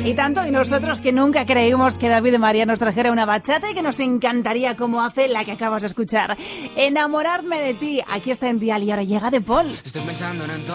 Y tanto, y nosotros que nunca creímos que David María nos trajera una bachata y que nos encantaría como hace la que acabas de escuchar. Enamorarme de ti. Aquí está en Dial y ahora llega De Paul. Estoy pensando en